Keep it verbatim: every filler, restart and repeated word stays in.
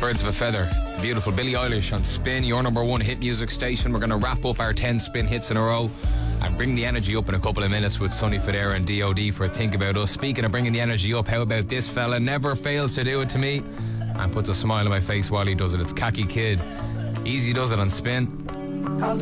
Birds of a Feather. Beautiful Billie Eilish on Spin, your number one hit music station. We're going to wrap up our ten Spin hits in a row and bring the energy up in a couple of minutes with Sonny Fodera and D O D for Think About Us. Speaking of bringing the energy up, how about this fella? Never fails to do it to me and puts a smile on my face while he does it. It's Khaki Kid. Easy does it on Spin.